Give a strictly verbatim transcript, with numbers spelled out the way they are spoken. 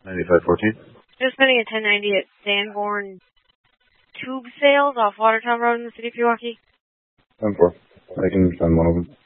ninety-five fourteen. Just spending a ten ninety at Sanborn Tube Sales off Watertown Road in the city of Pewaukee. ten four. I can send one of them.